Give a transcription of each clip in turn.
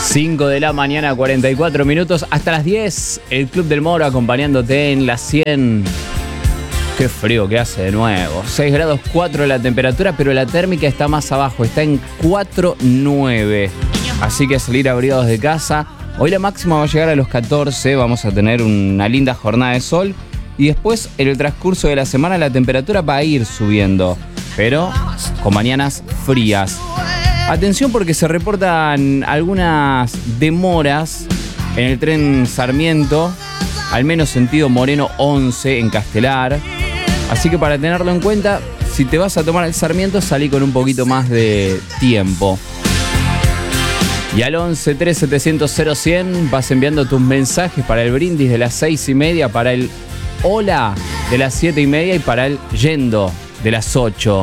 5 de la mañana, 44 minutos. Hasta las 10, el Club del Moro acompañándote en las 100. Qué frío que hace de nuevo. 6 grados 4 la temperatura, pero la térmica está más abajo. Está en 4,9. Así que a salir abrigados de casa. Hoy la máxima va a llegar a los 14. Vamos a tener una linda jornada de sol. Y después, en el transcurso de la semana, la temperatura va a ir subiendo. Pero con mañanas frías. Atención porque se reportan algunas demoras en el tren Sarmiento, al menos sentido Moreno 11 en Castelar. Así que para tenerlo en cuenta, si te vas a tomar el Sarmiento, salí con un poquito más de tiempo. Y al 11 3 700 0100 vas enviando tus mensajes para el brindis de las 6:30, para el hola de las 7:30 y para el yendo de las 8.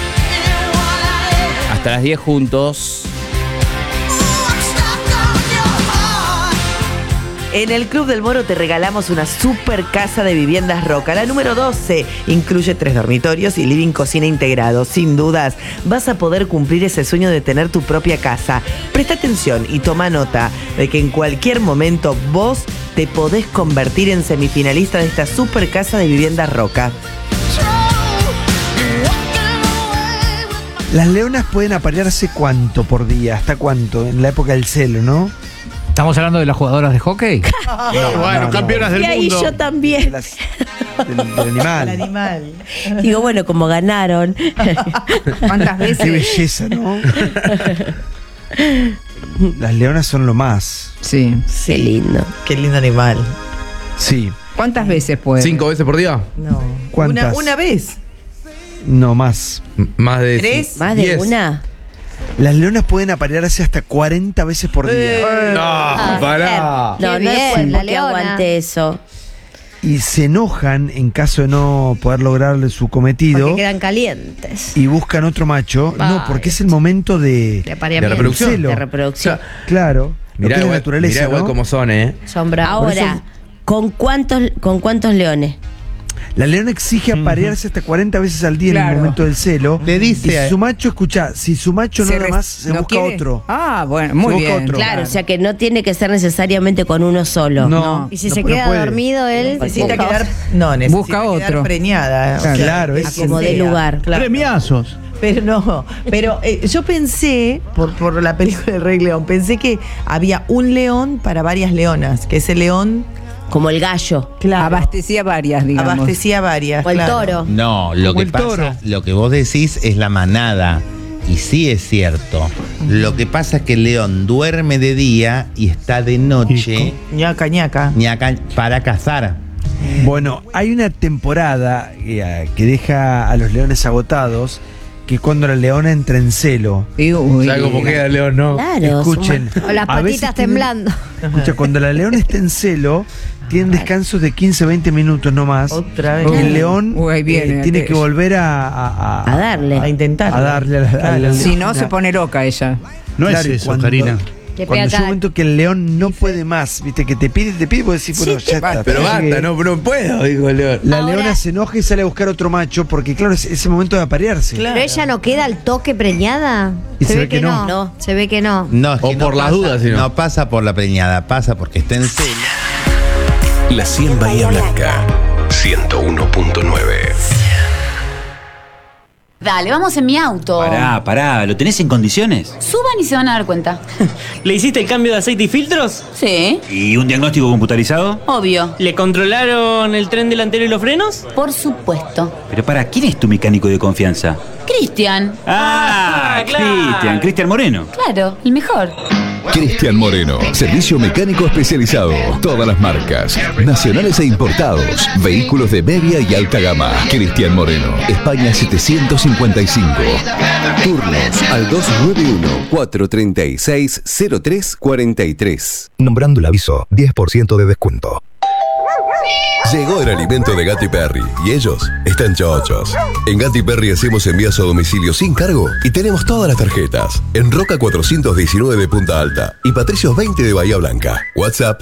Hasta las 10 juntos. En el Club del Moro te regalamos una super casa de viviendas Roca. La número 12 incluye 3 dormitorios y living cocina integrado. Sin dudas, vas a poder cumplir ese sueño de tener tu propia casa. Presta atención y toma nota de que en cualquier momento vos te podés convertir en semifinalista de esta super casa de viviendas Roca. Las leonas pueden aparearse ¿cuánto por día? ¿Hasta cuánto? En la época del celo, ¿no? ¿Estamos hablando de las jugadoras de hockey? Bueno, campeonas del Y ahí mundo. yo también. Del animal. El animal. Digo, bueno, como ganaron. ¿Cuántas Qué veces? belleza, ¿no? Las leonas son lo más. Sí. Qué lindo. Qué lindo animal. Sí. ¿Cuántas veces puede? 5 veces por día. No. ¿Cuántas? Una vez. No, más. Más de 3. ¿Más de 10. una? Las leonas pueden aparearse hasta 40 veces por día. No, pará. No, Qué no bien, es cuerpo la que leona. aguante eso. Y se enojan en caso de no poder lograr su cometido Porque quedan calientes. y buscan otro macho. No, Vaya. porque es el momento De De apareamiento. reproducción. celo. De reproducción. Claro. Lo Mirá que es la igual, naturaleza, mirá igual ¿no? cómo son, Son bravos. Ahora, ¿con cuántos leones? La leona exige aparearse hasta 40 veces al día en Claro. el momento del celo. Le dice Y a- si su macho, escucha, si su macho nada más se ¿no busca quiere? otro. Ah, bueno, muy Se busca bien. otro. Claro, o sea que no tiene que ser necesariamente con uno solo. No. Y si no, se no queda puede. dormido, él Necesita busca quedar. otro. No, necesita Busca quedar otro. preñada. Claro, es es como dé lugar. Premiazos. Pero no, pero yo pensé, por la película del Rey León, pensé que había un león para varias leonas, que ese león, Como el gallo. claro, Abastecía varias, digamos. abastecía varias. O el claro. toro. No, lo Como que el pasa, toro. lo que vos decís es la manada. Y sí es cierto. Lo que pasa es que el león duerme de día y está de noche Ñaca, ñaca. para cazar. Bueno, hay una temporada que deja a los leones agotados, que es cuando la leona entra en celo. Uy. ¿Sabes cómo queda el león, no? Claro. Escuchen. O las a veces patitas tienen- temblando. Escucha, cuando la leona está en celo, tienen descansos de 15-20 minutos nomás. Otra vez. El león Uy, ahí viene, tiene aquello. que volver a darle. A intentar. a darle a la Si no, leona. se pone loca ella. No Claro, es eso, cuando- Karina. Que Cuando pega llega un cada- momento que el león no puede más, viste, que te pide, vos decís, bueno, ya está. Pero Parece basta, que no puedo, dijo el león. La Ahora- leona se enoja y sale a buscar otro macho, porque claro, es ese momento de aparearse. Claro. Pero ella no queda al toque preñada. Y se ve que no. No. Se ve que no. No, es O que por las pasa- dudas, si no. No pasa por la preñada, pasa porque está en celo. La 100 Bahía Blanca. 101.9. Dale, vamos en mi auto. Pará, ¿lo tenés en condiciones? Suban y se van a dar cuenta. ¿Le hiciste el cambio de aceite y filtros? Sí, ¿Y un diagnóstico computarizado? obvio. ¿Le controlaron el tren delantero y los frenos? Por supuesto. Pero ¿quién es tu mecánico de confianza? Cristian. claro. Cristian Moreno. Claro, el mejor. Cristian Moreno, servicio mecánico especializado. Todas las marcas, nacionales e importados. Vehículos de media y alta gama. Cristian Moreno, España 755. Turnos al 291-436-0343. Nombrando el aviso, 10% de descuento. Llegó el alimento de Gatti Perry y ellos están chochos. En Gatti Perry hacemos envíos a domicilio sin cargo y tenemos todas las tarjetas. En Roca 419 de Punta Alta y Patricios 20 de Bahía Blanca. WhatsApp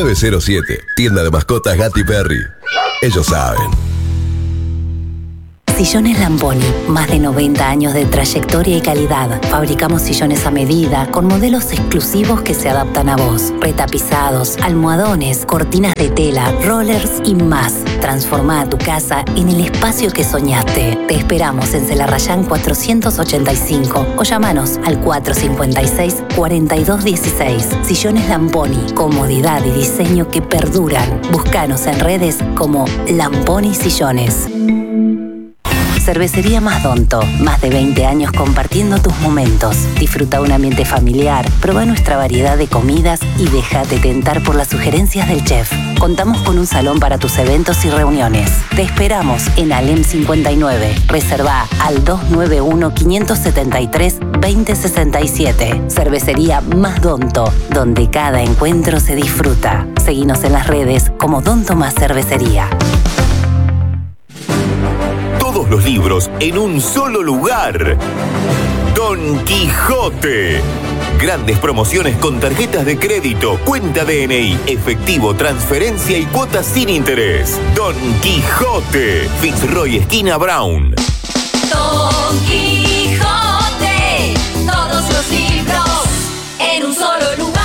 291-423-9907. Tienda de mascotas Gatti Perry. Ellos saben. Sillones Lamponi, más de 90 años de trayectoria y calidad. Fabricamos sillones a medida, con modelos exclusivos que se adaptan a vos. Retapizados, almohadones, cortinas de tela, rollers y más. Transforma a tu casa en el espacio que soñaste. Te esperamos en Celarrayán 485 o llamanos al 456-4216. Sillones Lamponi, comodidad y diseño que perduran. Búscanos en redes como Lamponi Sillones. Cervecería Más Donto, más de 20 años compartiendo tus momentos. Disfruta un ambiente familiar, prueba nuestra variedad de comidas y déjate tentar por las sugerencias del chef. Contamos con un salón para tus eventos y reuniones. Te esperamos en Alem 59. Reserva al 291-573-2067. Cervecería Más Donto, donde cada encuentro se disfruta. Seguinos en las redes como Donto Más Cervecería. Todos los libros en un solo lugar. Don Quijote. Grandes promociones con tarjetas de crédito, cuenta DNI, efectivo, transferencia y cuotas sin interés. Don Quijote. Fitzroy esquina Brown. Don Quijote. Todos los libros en un solo lugar.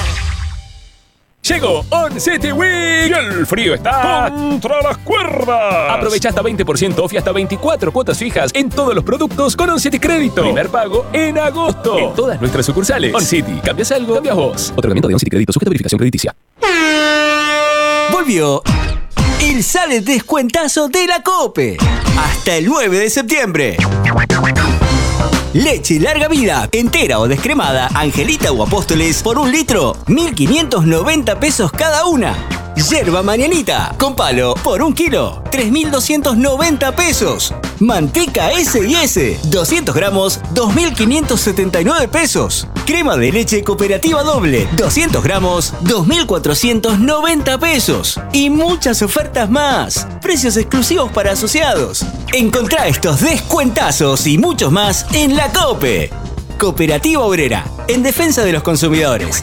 Llegó On City Week y el frío está contra las cuerdas. Aprovecha hasta 20% off y hasta 24 cuotas fijas en todos los productos con On City Crédito. Primer pago en agosto. En todas nuestras sucursales. On City. ¿Cambias algo? Cambias vos. Otorgamiento de On City Crédito sujeto a verificación crediticia. Volvió el sale descuentazo de la COPE. Hasta el 9 de septiembre. Leche larga vida, entera o descremada, Angelita o Apóstoles, por 1 litro, 1.590 pesos cada una. Yerba mañanita, con palo, por 1 kilo, 3.290 pesos. Manteca S&S, 200 gramos, 2.579 pesos. Crema de leche cooperativa doble, 200 gramos, 2.490 pesos. Y muchas ofertas más. Precios exclusivos para asociados. Encontrá estos descuentazos y muchos más en la COPE. Cooperativa Obrera, en defensa de los consumidores.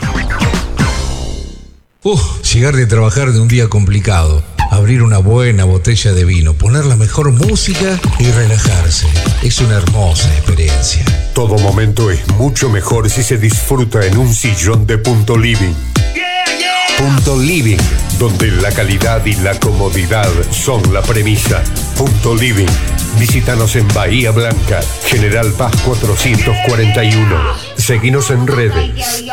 Llegar de trabajar de un día complicado, abrir una buena botella de vino, poner la mejor música y relajarse. Es una hermosa experiencia. Todo momento es mucho mejor si se disfruta en un sillón de Punto Living. Punto Living, donde la calidad y la comodidad son la premisa. Punto Living. Visítanos en Bahía Blanca, General Paz 441. Seguinos en redes.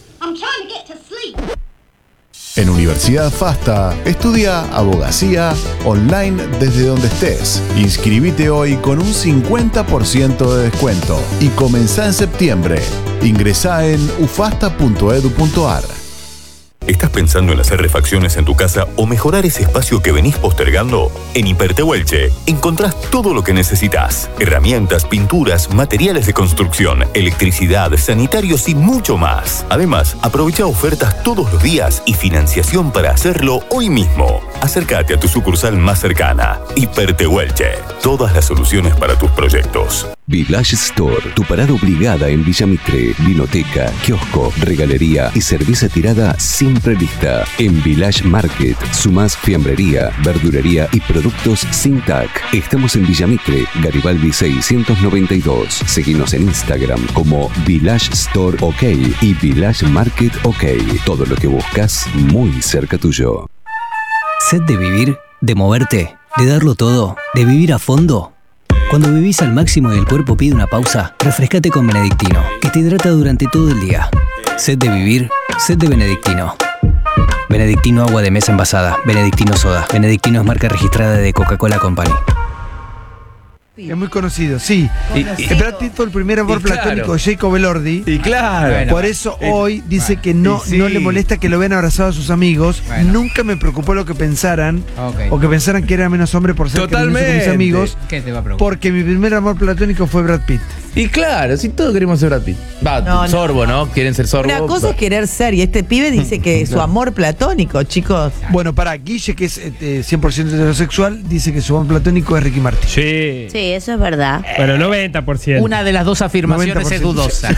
En Universidad FASTA, estudia abogacía online desde donde estés. Inscribite hoy con un 50% de descuento y comenzá en septiembre. Ingresá en ufasta.edu.ar. ¿Estás pensando en hacer refacciones en tu casa o mejorar ese espacio que venís postergando? En Hipertehuelche encontrás todo lo que necesitas. Herramientas, pinturas, materiales de construcción, electricidad, sanitarios y mucho más. Además, aprovecha ofertas todos los días y financiación para hacerlo hoy mismo. Acércate a tu sucursal más cercana. Hipertehuelche. Todas las soluciones para tus proyectos. Village Store, tu parada obligada en Villa Mitre, vinoteca, kiosco, regalería y cerveza tirada siempre lista. En Village Market, sumás fiambrería, verdurería y productos sin TAC. Estamos en Villa Mitre, Garibaldi 692. Seguinos en Instagram como Village Store OK y Village Market OK. Todo lo que buscas muy cerca tuyo. ¿Sed de vivir? ¿De moverte? ¿De darlo todo? ¿De vivir a fondo? Cuando vivís al máximo y el cuerpo pide una pausa, refrescate con Benedictino, que te hidrata durante todo el día. Sed de vivir, sed de Benedictino. Benedictino agua de mesa envasada, Benedictino soda. Benedictino es marca registrada de Coca-Cola Company. Es muy conocido, sí. Brad Pitt fue el primer amor platónico de Jacob Elordi. Y claro. Por eso hoy dice que no le molesta que lo vean abrazado a sus amigos. Nunca me preocupó lo que pensaran. O que pensaran que era menos hombre por ser cariñoso con mis amigos. ¿Qué te va a preocupar? Porque mi primer amor platónico fue Brad Pitt. Y claro, si todos queremos ser Brad Pitt. Sorbo, ¿no? Quieren ser Sorbo. Una cosa es querer ser, y este pibe dice que su amor platónico, chicos. Bueno, para Guille, que es 100% heterosexual, dice que su amor platónico es Ricky Martin. Sí. Sí, eso es verdad. Bueno, 90%. Una de las dos afirmaciones 90%. es dudosa.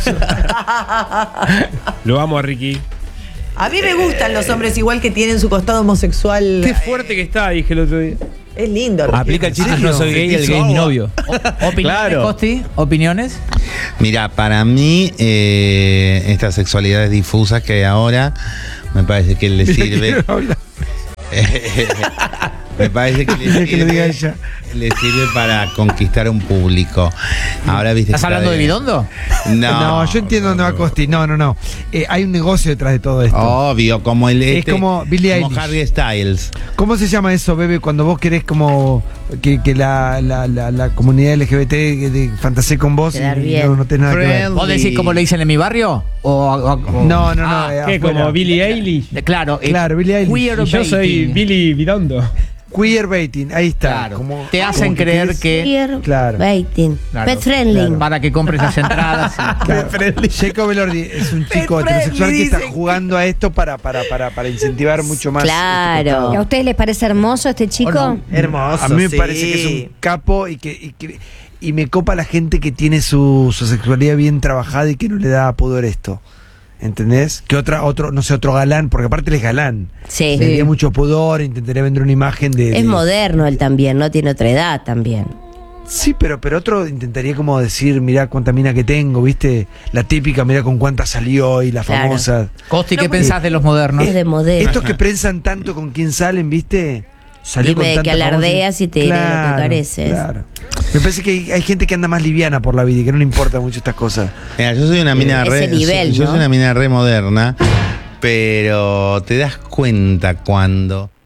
Lo amo a Ricky. A mí me gustan los hombres igual que tienen su costado homosexual. Qué fuerte que está, dije el otro día. Es lindo. Aplica el chiste, ¿En no serio? soy gay, el gay es mi novio. ¿Opiniones, Claro. Costi? ¿Opiniones? Mira, para mí, estas sexualidades difusas que hay ahora, me parece que le sirve. Me parece que le sirve para conquistar un público. Ahora viste. ¿Estás hablando de Bidondo? No, yo entiendo dónde va Costi. No. Hay un negocio detrás de todo esto. Obvio, como el Es como Billie Eilish. como Harry Styles. ¿Cómo se llama eso, bebé? Cuando vos querés como que la comunidad LGBT fantasee con vos Quedar y bien. no tenés nada que ver. ¿Vos decís como le dicen en mi barrio? No. ¿Qué? afuera. Como Billie Eilish. Claro, Billie Eilish. queer Y yo soy baiting. Billy Bidondo. Queerbaiting, ahí está. Claro. Como, Te hacen como que creer querés- que... Queer Claro. baiting. Claro, Pet friendly. Para que compres las entradas. Claro. Jacob Elordi es un chico heterosexual que está jugando a esto para incentivar mucho más. Claro. ¿Y a ustedes les parece hermoso este chico? Hermoso. A mí me sí. parece que es un capo y me copa la gente que tiene su sexualidad bien trabajada y que no le da pudor esto. ¿Entendés? Que otro galán, porque aparte él es galán. Sí. Le daría mucho pudor, intentaría vender una imagen de. Es moderno él también, no tiene otra edad también. Sí, pero otro intentaría como decir, mirá cuánta mina que tengo, ¿viste? La típica, mirá con cuánta salió y la Claro. famosa. Costi, ¿qué pensás de los modernos? Es de modelo. Estos que prensan tanto con quién salen, ¿viste? Salió Dime con de tanta que alardeas famosa- y te diré lo que careces. Claro. Me parece que hay gente que anda más liviana por la vida y que no le importa mucho estas cosas. Mira, yo soy una mina Ese nivel, yo ¿no? soy una mina re moderna, pero te das cuenta cuando